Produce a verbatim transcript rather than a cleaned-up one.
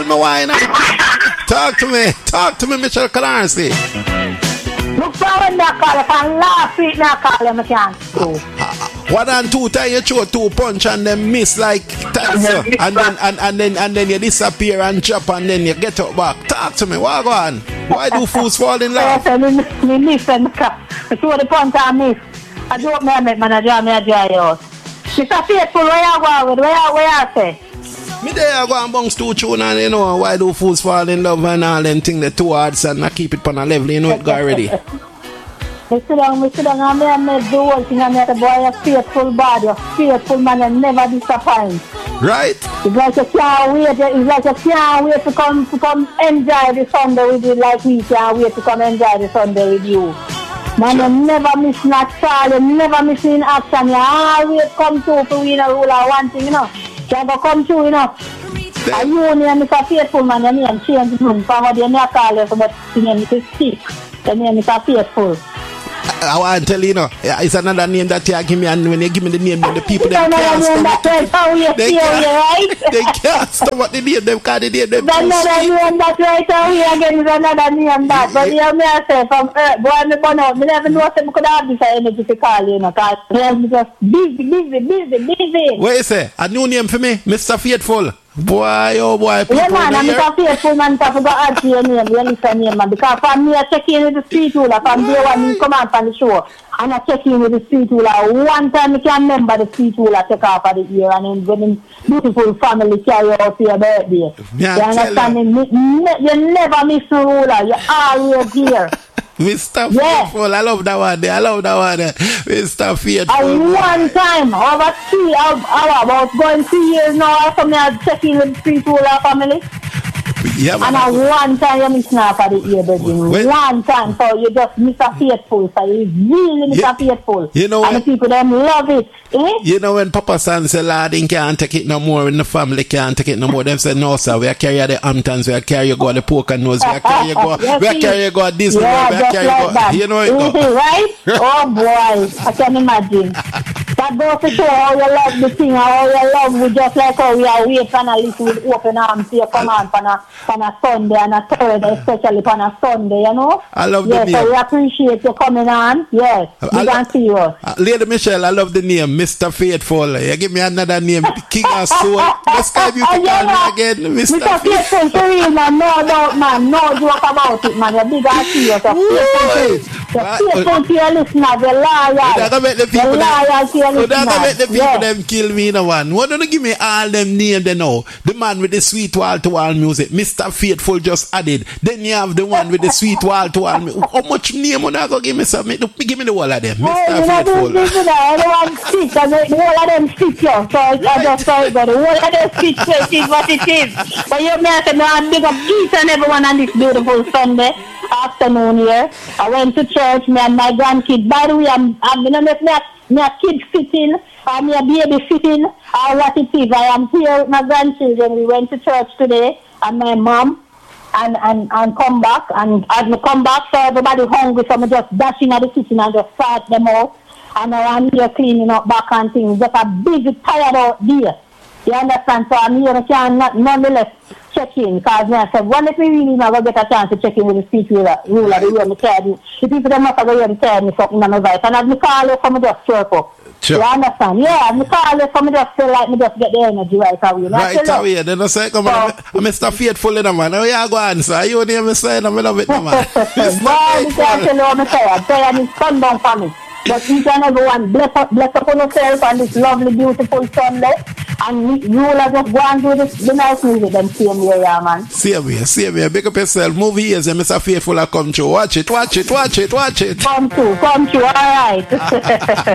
me why now? Talk to me. Talk to me, Michelle Clarence. Look forward to call if I last week now call him I can't go. One and two times you throw two punch and then miss like that, so. and then and, and then and then you disappear and drop and then you get up back. Talk to me, what go on? Why do fools fall in love? Yes, me miss and I throw the punch and miss. I don't know me man I draw me a dry out. Mister Faithful, where you go with? Where you where you say? Me there go and bounce two tune and you know why do fools fall in love and all them thing the two hearts and I keep it on a level, you know it go already. Me sit down, me sit down and me and me do whole thing and me the boy a faithful body, a faithful man and never disappoint. Right? It's like you can't wait, it's like you can't wait to come to come enjoy the Sunday with you like we can't wait to come enjoy the Sunday with you. Man, sure. You never miss not all, you never miss in action, you always come through to win a rule or one thing, you know. You go come through, you know. Are you name Mister Faithful, man, your name change the room, from what you may call you, but your name is Stick, your name is Mister Faithful. I want to tell you, you know, it's another name that you give me, and when you give me the name, then the people they can't stomach it. They can't, they can't stomach the name, them can't the name, them can't another name that right out here again is another name that. But you may say, from earth, boy, me burn out. Me never know if I could have this energy to call you, you know, because I'm just busy, busy, busy, busy. What you say? A new name for me, Mister Faithful. Boy, oh boy, people yeah, man, I'm Mister Faithful, man, I forgot to add to your name, you listen name, man, because from me, I check in with the street ruler, from day one, he come out on the show, and I check in with the street ruler. One time, I can remember the street ruler take off of the ear, and then when the beautiful family carry out for your birthday. Yeah, you understand me? You never miss the ruler, you're always here. Mister Yeah. Faithful, I love that one there. I love that one there. Mister Faithful. And one time, over three hours, about going three years now, I come here checking with the street ruler family. Yeah, man. And at one time you miss now for the ear, baby. One time, so you just Mister Faithful, so you really Mister Yeah. Faithful. You know and what? the people them love it. Eh? You know when Papa San say, Lord, he can't take it no more, when the family can't take it no more, them say, no, sir, we are carry the Hamptons, we are carry you go the Poker Nose, we are carry you go, Yes, we are carry you go Disney, yeah, we are just carry like you go, that. you know it go. Easy, right? Oh boy, I can imagine. That goes to show how you love the thing, how you love we just like how we are wait for a little with open arms to come on for a, for a Sunday and a Thursday, especially for a Sunday, you know? I love yes, the name. So we appreciate you coming on. Yes, I we can see you. Uh, Lady Michelle, I love the name, Mister Faithful. You give me another name, King of Soul. Let's give you to Oh, yeah, call me again, Mister Mister Faithful, for real, man. No doubt, man. No joke about it, man. You're big and serious. You're faithful to your listeners. You're loyal. You're going to make the people, You're loyal to your you're listeners. gonna make the people Yeah. them kill me, no one. Why don't you give me all them names they know? The man with the sweet wall to wall music, Mister Faithful just added. Then you have the one with the sweet wall to wall music. How much name would I go give me some? Give me the wall of them, Mister Hey, you know, Faithful. this is I don't want to speak, and the whole of them speak here. So I just say that the whole of them speak, so it is what it is. But you may say, man, big up each and everyone on this beautiful Sunday afternoon here. I went to church, me and my grandkids. By the way, I'm, I'm going to make me a, me a kid fitting, or me a baby fitting, or what it is. I am here with my grandchildren. We went to church today, and my mom. And, and and come back, and as me come back, so everybody hungry, so me just dash in at the kitchen and just start them out. And I'm here cleaning up back and things. Just a big tired out there. You understand? So I'm here, I can not, nonetheless check in, because I said, when if we really never get a chance to check in with the street ruler, ruler the way me tell you, the people them must have go here and tell me something on the right. And as me call you, so me just chirp up. Sure. You understand? Yeah, me call you, so me just feel like me just get the energy right away. Right away, then I say, come on, I'm Mister Faithful in the man. How you go on, sir? You name me saying, I'm love it, no man. Boy, me can't tell you what me say. I tell you, it's sundown for me. But each and everyone, bless up, bless up on yourself on this lovely, beautiful Sunday. And you will just go and do this, the nice music them same way, yeah, man. Same way, same way. Big up yourself. Move ears and Mister Faithful will come through. Watch it, watch it, watch it, watch it. Come through, come through, all right.